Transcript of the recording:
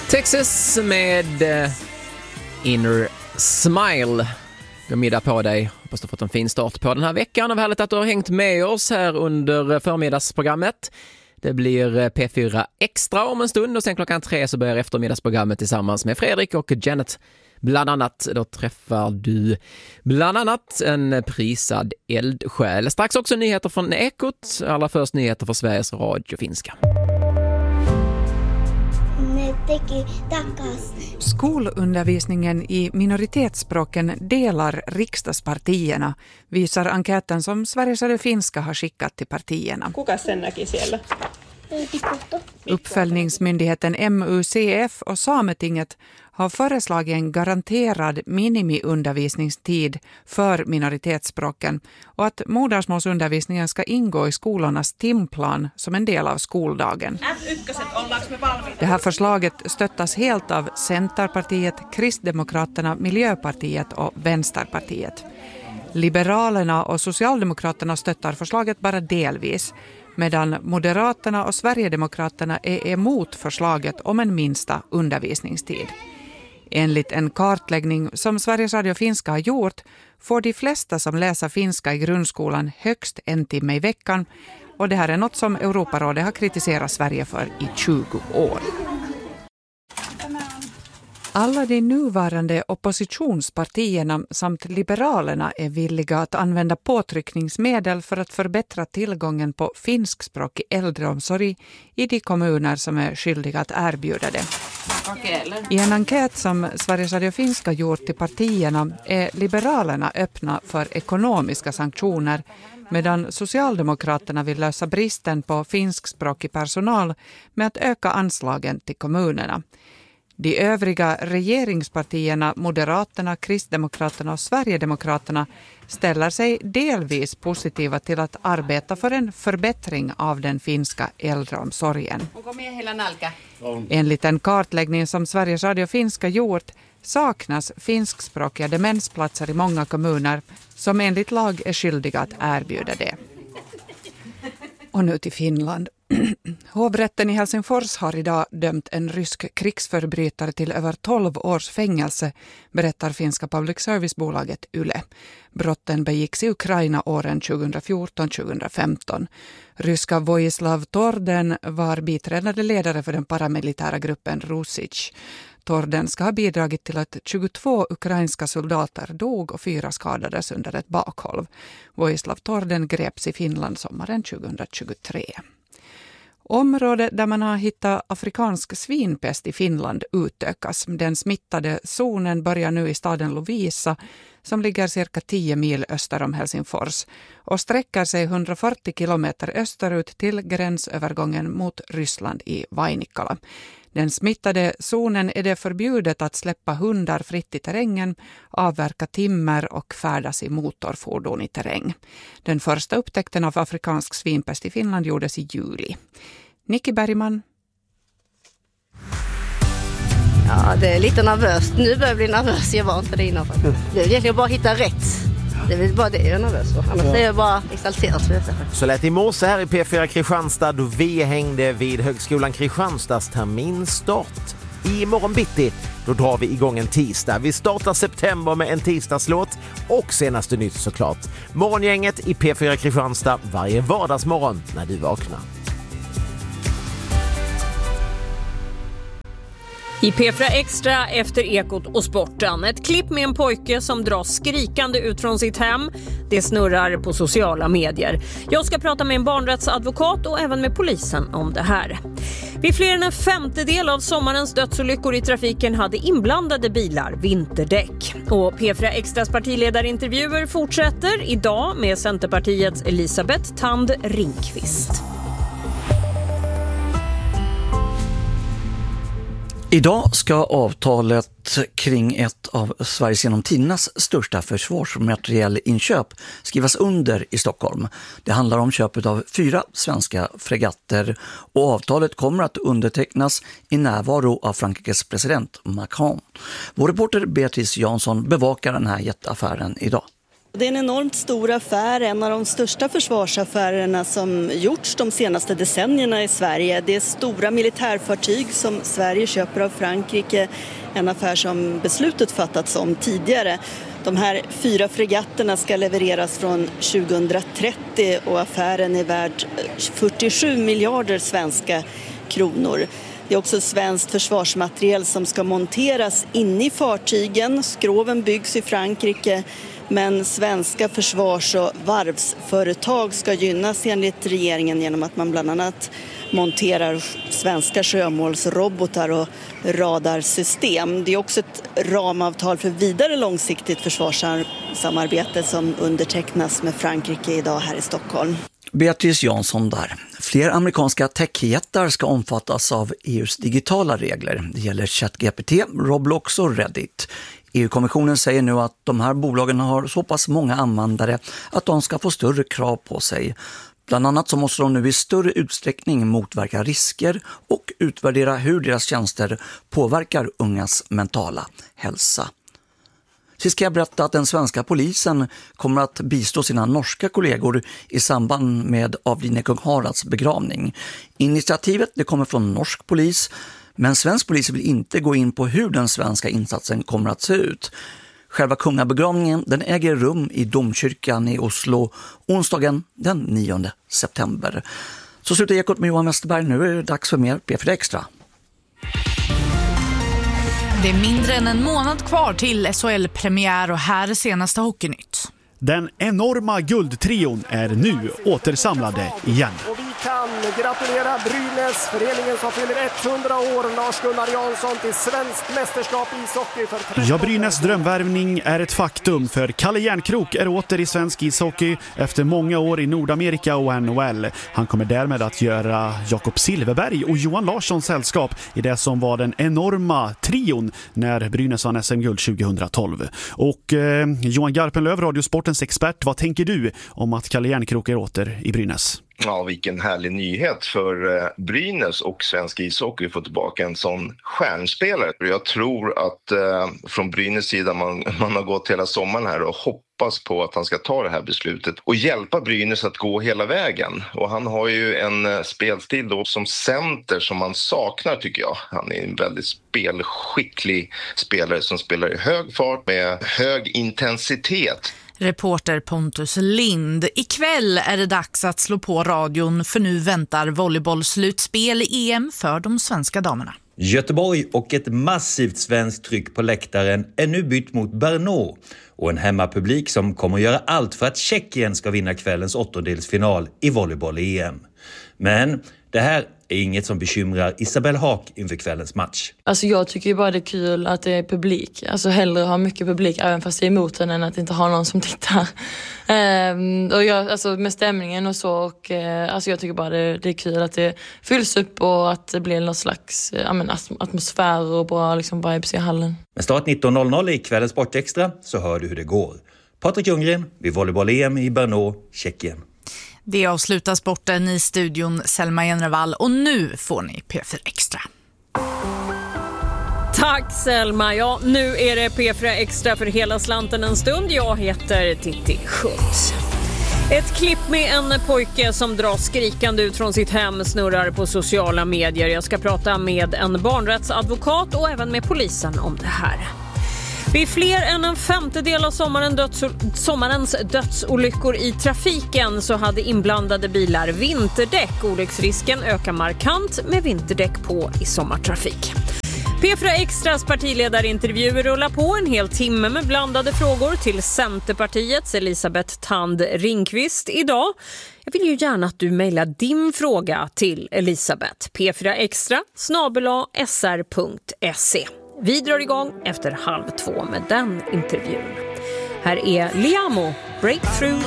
Texas med Inner Smile. God middag på dig. Hoppas du har fått en fin start på den här veckan. Och härligt att du har hängt med oss här under förmiddagsprogrammet. Det blir P4 Extra om en stund och sen 3:00 så börjar eftermiddagsprogrammet tillsammans med Fredrik och Janet. Bland annat, då träffar du bland annat en prisad eldsjäl. Strax också nyheter från Ekot. Allra först nyheter för Sveriges Radio Finska. Skolundervisningen i minoritetsspråken delar riksdagspartierna, visar enkäten som Sveriges Radio Finska har skickat till partierna. Kuka sen näki siellä? Uppföljningsmyndigheten MUCF och Sametinget har föreslagit en garanterad minimiundervisningstid för minoritetsspråken och att modersmålsundervisningen ska ingå i skolornas timplan som en del av skoldagen. Det här förslaget stöttas helt av Centerpartiet, Kristdemokraterna, Miljöpartiet och Vänsterpartiet. Liberalerna och Socialdemokraterna stöttar förslaget bara delvis, medan Moderaterna och Sverigedemokraterna är emot förslaget om en minsta undervisningstid. Enligt en kartläggning som Sveriges Radio Finska har gjort får de flesta som läser finska i grundskolan högst en timme i veckan, och det här är något som Europarådet har kritiserat Sverige för i 20 år. Alla de nuvarande oppositionspartierna samt liberalerna är villiga att använda påtryckningsmedel för att förbättra tillgången på finskspråkig äldreomsorg i de kommuner som är skyldiga att erbjuda det. I en enkät som Sveriges Radio Finska gjort till partierna är liberalerna öppna för ekonomiska sanktioner, medan Socialdemokraterna vill lösa bristen på finskspråkig personal med att öka anslagen till kommunerna. De övriga regeringspartierna, Moderaterna, Kristdemokraterna och Sverigedemokraterna ställer sig delvis positiva till att arbeta för en förbättring av den finska äldreomsorgen. Enligt en kartläggning som Sveriges Radio Finska gjort saknas finskspråkiga demensplatser i många kommuner som enligt lag är skyldiga att erbjuda det. Och nu till Finland. Hovrätten i Helsingfors har idag dömt en rysk krigsförbrytare till över 12 års fängelse, berättar finska public service-bolaget Yle. Brotten begicks i Ukraina åren 2014-2015. Ryska Vojislav Torden var biträdande ledare för den paramilitära gruppen Rusic. Torden ska ha bidragit till att 22 ukrainska soldater dog och 4 skadades under ett bakhåll. Vojislav Torden greps i Finland sommaren 2023. Området där man har hittat afrikansk svinpest i Finland utökas. Den smittade zonen börjar nu i staden Lovisa som ligger cirka 10 mil öster om Helsingfors och sträcker sig 140 kilometer österut till gränsövergången mot Ryssland i Vainikala. Den smittade zonen är det förbjudet att släppa hundar fritt i terrängen, avverka timmer och färdas i motorfordon i terräng. Den första upptäckten av afrikansk svinpest i Finland gjordes i juli. Nicky Bergman. Ja, det är lite nervöst. Nu börjar jag bli nervös. Jag var inte det innan. Det är egentligen bara att hitta rätt. Det är bara det jag är nervös för. Annars är jag bara exalterad. Så lät i morse här i P4 Kristianstad då vi hängde vid Högskolan Kristianstads terminstart. I morgon bitti då drar vi igång en tisdag. Vi startar september med en tisdagslåt och senaste nytt såklart. Morgongänget i P4 Kristianstad varje vardagsmorgon när du vaknar. I P4 Extra efter Ekot och sporten. Ett klipp med en pojke som dras skrikande ut från sitt hem. Det snurrar på sociala medier. Jag ska prata med en barnrättsadvokat och även med polisen om det här. Vid fler än en femtedel av sommarens dödsolyckor i trafiken hade inblandade bilar vinterdäck. Och P4 Extras partiledarintervjuer fortsätter idag med Centerpartiets Elisabeth Tand Ringqvist. Idag ska avtalet kring ett av Sveriges genom tidernas största försvarsmaterielinköp skrivas under i Stockholm. Det handlar om köpet av 4 svenska fregatter och avtalet kommer att undertecknas i närvaro av Frankrikes president Macron. Vår reporter Beatrice Jansson bevakar den här jätteaffären idag. Det är en enormt stor affär, en av de största försvarsaffärerna som gjorts de senaste decennierna i Sverige. Det är stora militärfartyg som Sverige köper av Frankrike, en affär som beslutet fattats om tidigare. De här 4 fregatterna ska levereras från 2030 och affären är värd 47 miljarder svenska kronor. Det är också svenskt försvarsmateriel som ska monteras in i fartygen. Skroven byggs i Frankrike, men svenska försvars- och varvsföretag ska gynnas enligt regeringen genom att man bland annat monterar svenska sjömålsrobotar och radarsystem. Det är också ett ramavtal för vidare långsiktigt försvarssamarbete som undertecknas med Frankrike idag här i Stockholm. Beatrice Jansson där. Fler amerikanska techjättar ska omfattas av EUs digitala regler. Det gäller ChatGPT, Roblox och Reddit. EU-kommissionen säger nu att de här bolagen har så pass många användare att de ska få större krav på sig. Bland annat så måste de nu i större utsträckning motverka risker och utvärdera hur deras tjänster påverkar ungas mentala hälsa. Sist ska jag berätta att den svenska polisen kommer att bistå sina norska kollegor i samband med avlidne kung Haralds begravning. Initiativet det kommer från norsk polis, men svensk polis vill inte gå in på hur den svenska insatsen kommer att se ut. Själva kungabegravningen den äger rum i domkyrkan i Oslo onsdagen den 9 september. Så slutar Ekot med Johan Westerberg. Nu är det dags för mer P4 Extra. Det är mindre än en månad kvar till SHL-premiär och här är senaste Hockeynytt. Den enorma guldtrion är nu återsamlade igen. Och vi kan gratulera Brynäs, föreningen som fyller 100 år, Lars-Gunnar Jansson, till svenskt mästerskap i ishockey för 13 Brynäs drömvärvning är ett faktum, för Kalle Järnkrok är åter i svensk ishockey efter många år i Nordamerika och NHL. Han kommer därmed att göra Jakob Silverberg och Johan Larssons sällskap i det som var den enorma trion när Brynäs vann SM-guld 2012. Och Johan Garpenlöv, Radiosportens expert, vad tänker du om att Kalle Järnkrok är åter i Brynäs? Ja, vilken härlig nyhet för Brynäs och svensk ishockey få tillbaka en sån stjärnspelare. Jag tror att från Brynäs sida man har gått hela sommaren här och hoppas på att han ska ta det här beslutet och hjälpa Brynäs att gå hela vägen. Och han har ju en spelstil då som center som man saknar, tycker jag. Han är en väldigt spelskicklig spelare som spelar i hög fart med hög intensitet. Reporter Pontus Lind. Ikväll är det dags att slå på radion för nu väntar volleybollslutspel i EM för de svenska damerna. Göteborg och ett massivt svenskt tryck på läktaren är nu bytt mot Brno och en hemmapublik som kommer att göra allt för att Tjeckien ska vinna kvällens åttondelsfinal i volleyboll i EM. Men det här är inget som bekymrar Isabelle Haak inför kvällens match. Alltså jag tycker ju bara det är kul att det är publik. Alltså hellre ha mycket publik även fast det är emot den än att inte ha någon som tittar. Och jag, alltså med stämningen och så. Och, alltså jag tycker bara det är kul att det fylls upp och att det blir någon slags atmosfär och bra liksom, vibes i hallen. Med start 19.00 i kvällens Sportextra så hör du hur det går. Patrik Ljunggren vid volleyboll-EM i Brno, Tjeckien. Det avslutar sporten i studion Selma Jenrevall och nu får ni P4 Extra. Tack Selma. Ja, nu är det P4 Extra för hela slanten en stund. Jag heter Titti Schultz. Ett klipp med en pojke som drar skrikande ut från sitt hem snurrar på sociala medier. Jag ska prata med en barnrättsadvokat och även med polisen om det här. Vid fler än en femtedel av sommarens dödsolyckor i trafiken så hade inblandade bilar vinterdäck. Olycksrisken ökar markant med vinterdäck på i sommartrafik. P4 Extras partiledarintervjuer rullar på en hel timme med blandade frågor till Centerpartiets Elisabeth Thand Ringqvist idag. Jag vill ju gärna att du mejlar din fråga till Elisabeth. p4extra@sr.se. Vi drar igång efter 1:30 med den intervjun. Här är Liamo, Breakthrough